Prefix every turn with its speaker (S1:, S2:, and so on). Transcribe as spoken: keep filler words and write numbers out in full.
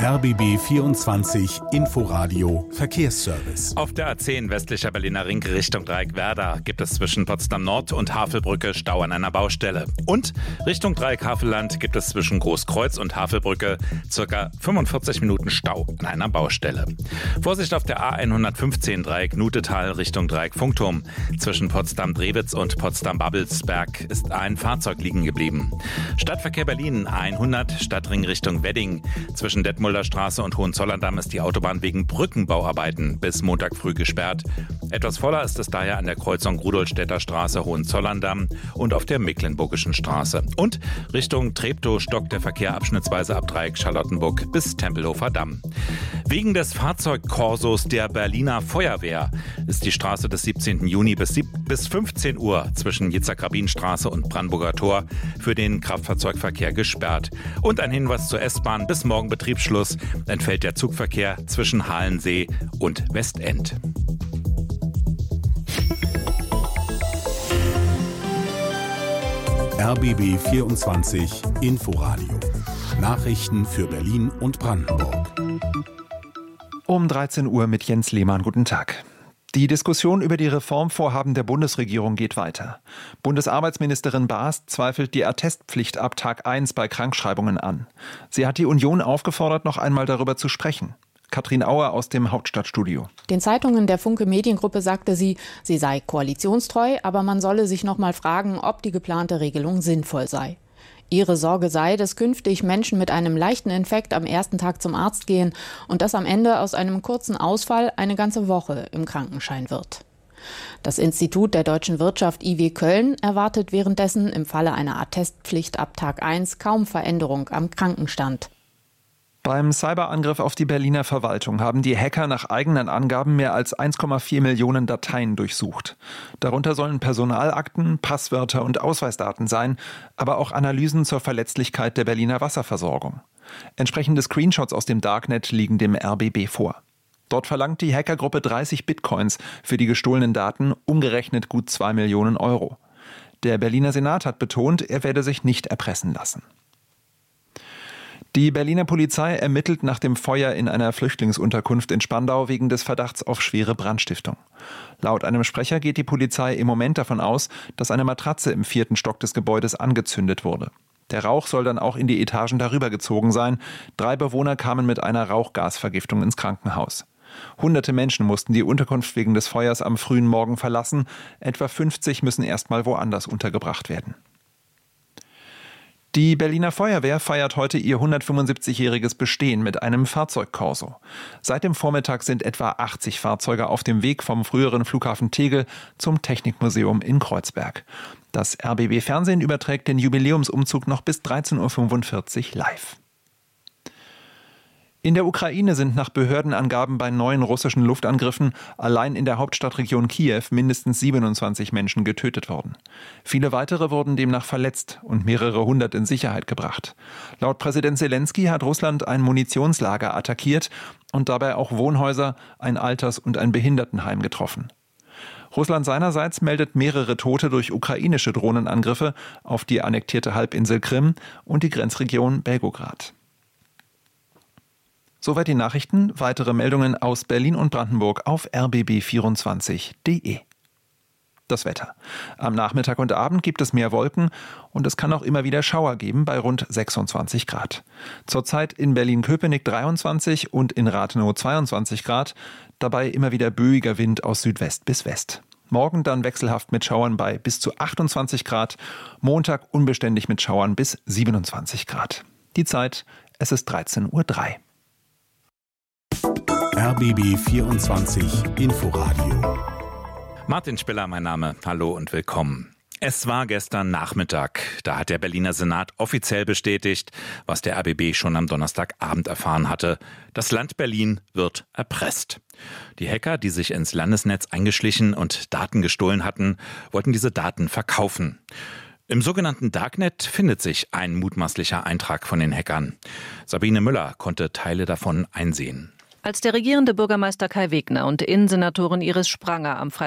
S1: R B B vierundzwanzig Inforadio Verkehrsservice.
S2: Auf der A zehn westlicher Berliner Ring Richtung Dreieck-Werder gibt es zwischen Potsdam Nord und Havelbrücke Stau an einer Baustelle. Und Richtung Dreieck-Havelland gibt es zwischen Großkreuz und Havelbrücke ca. fünfundvierzig Minuten Stau an einer Baustelle. Vorsicht auf der A hundertfünfzehn Dreieck-Nutetal Richtung Dreieck-Funkturm. Zwischen Potsdam-Drewitz und Potsdam-Babelsberg ist ein Fahrzeug liegen geblieben. Stadtverkehr Berlin A hundert Stadtring Richtung Wedding. Zwischen Detmolder Straße und Hohenzollern-Damm ist die Autobahn wegen Brückenbauarbeiten bis Montag früh gesperrt. Etwas voller ist es daher an der Kreuzung Rudolstädter Straße Hohenzollern-Damm und auf der Mecklenburgischen Straße. Und Richtung Treptow stockt der Verkehr abschnittsweise ab Dreieck Charlottenburg bis Tempelhofer Damm. Wegen des Fahrzeugkorsos der Berliner Feuerwehr ist die Straße des siebzehnten Juni bis, bis fünfzehn Uhr zwischen Jitzek-Rabin-Straße und Brandenburger Tor für den Kraftfahrzeugverkehr gesperrt. Und ein Hinweis zur S-Bahn: bis morgen Betriebsschluss entfällt der Zugverkehr zwischen Halensee und Westend.
S1: R B B vierundzwanzig Inforadio. Nachrichten für Berlin und Brandenburg.
S3: Um dreizehn Uhr mit Jens Lehmann. Guten Tag. Die Diskussion über die Reformvorhaben der Bundesregierung geht weiter. Bundesarbeitsministerin Baas zweifelt die Attestpflicht ab Tag eins bei Krankschreibungen an. Sie hat die Union aufgefordert, noch einmal darüber zu sprechen. Katrin Auer aus dem Hauptstadtstudio.
S4: Den Zeitungen der Funke Mediengruppe sagte sie, sie sei koalitionstreu, aber man solle sich noch mal fragen, ob die geplante Regelung sinnvoll sei. Ihre Sorge sei, dass künftig Menschen mit einem leichten Infekt am ersten Tag zum Arzt gehen und dass am Ende aus einem kurzen Ausfall eine ganze Woche im Krankenschein wird. Das Institut der deutschen Wirtschaft I W Köln erwartet währenddessen im Falle einer Attestpflicht ab Tag eins kaum Veränderung am Krankenstand.
S3: Beim Cyberangriff auf die Berliner Verwaltung haben die Hacker nach eigenen Angaben mehr als eins Komma vier Millionen Dateien durchsucht. Darunter sollen Personalakten, Passwörter und Ausweisdaten sein, aber auch Analysen zur Verletzlichkeit der Berliner Wasserversorgung. Entsprechende Screenshots aus dem Darknet liegen dem R B B vor. Dort verlangt die Hackergruppe dreißig Bitcoins für die gestohlenen Daten, umgerechnet gut zwei Millionen Euro. Der Berliner Senat hat betont, er werde sich nicht erpressen lassen. Die Berliner Polizei ermittelt nach dem Feuer in einer Flüchtlingsunterkunft in Spandau wegen des Verdachts auf schwere Brandstiftung. Laut einem Sprecher geht die Polizei im Moment davon aus, dass eine Matratze im vierten Stock des Gebäudes angezündet wurde. Der Rauch soll dann auch in die Etagen darüber gezogen sein. Drei Bewohner kamen mit einer Rauchgasvergiftung ins Krankenhaus. Hunderte Menschen mussten die Unterkunft wegen des Feuers am frühen Morgen verlassen. Etwa fünfzig müssen erstmal woanders untergebracht werden. Die Berliner Feuerwehr feiert heute ihr hundertfünfundsiebzigjähriges Bestehen mit einem Fahrzeugkorso. Seit dem Vormittag sind etwa achtzig Fahrzeuge auf dem Weg vom früheren Flughafen Tegel zum Technikmuseum in Kreuzberg. Das R B B Fernsehen überträgt den Jubiläumsumzug noch bis dreizehn Uhr fünfundvierzig live. In der Ukraine sind nach Behördenangaben bei neuen russischen Luftangriffen allein in der Hauptstadtregion Kiew mindestens siebenundzwanzig Menschen getötet worden. Viele weitere wurden demnach verletzt und mehrere hundert in Sicherheit gebracht. Laut Präsident Selenskyj hat Russland ein Munitionslager attackiert und dabei auch Wohnhäuser, ein Alters- und ein Behindertenheim getroffen. Russland seinerseits meldet mehrere Tote durch ukrainische Drohnenangriffe auf die annektierte Halbinsel Krim und die Grenzregion Belgorod. Soweit die Nachrichten. Weitere Meldungen aus Berlin und Brandenburg auf r b b vierundzwanzig punkt d e. Das Wetter. Am Nachmittag und Abend gibt es mehr Wolken und es kann auch immer wieder Schauer geben bei rund sechsundzwanzig Grad. Zurzeit in Berlin-Köpenick dreiundzwanzig und in Rathenow zweiundzwanzig Grad. Dabei immer wieder böiger Wind aus Südwest bis West. Morgen dann wechselhaft mit Schauern bei bis zu achtundzwanzig Grad. Montag unbeständig mit Schauern bis siebenundzwanzig Grad. Die Zeit, es ist dreizehn Uhr drei.
S1: R B B vierundzwanzig Inforadio.
S2: Martin Spiller, mein Name. Hallo und willkommen. Es war gestern Nachmittag. Da hat der Berliner Senat offiziell bestätigt, was der R B B schon am Donnerstagabend erfahren hatte. Das Land Berlin wird erpresst. Die Hacker, die sich ins Landesnetz eingeschlichen und Daten gestohlen hatten, wollten diese Daten verkaufen. Im sogenannten Darknet findet sich ein mutmaßlicher Eintrag von den Hackern. Sabine Müller konnte Teile davon einsehen.
S5: Als der regierende Bürgermeister Kai Wegner und Innensenatorin Iris Spranger am Freitag